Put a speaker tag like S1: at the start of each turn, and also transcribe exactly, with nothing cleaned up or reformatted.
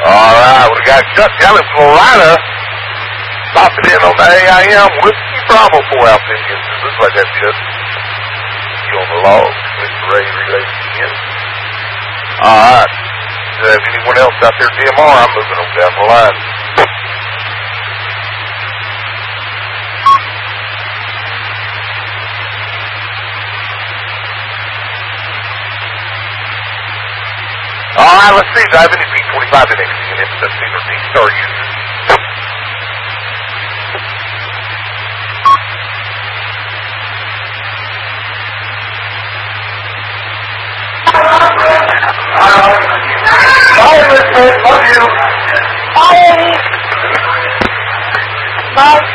S1: All right, we got Chuck down in Florida. Stopping in on the A I M Whiskey Bravo four out in Houston. Looks like that's it. You on the log. Mister Ray relays again. All right. Uh, if anyone else out there, D M R, I'm moving them down the line. All right, let's see. Drive any P twenty-five in anything in seventeen or D-Star users.
S2: Bye, Mister Love you. Bye. Bye.